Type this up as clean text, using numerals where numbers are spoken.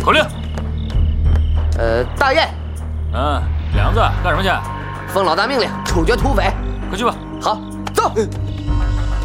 口令。 大雁。 梁子，干什么去？ 奉老大命令，处决土匪。 快去吧。 好，走。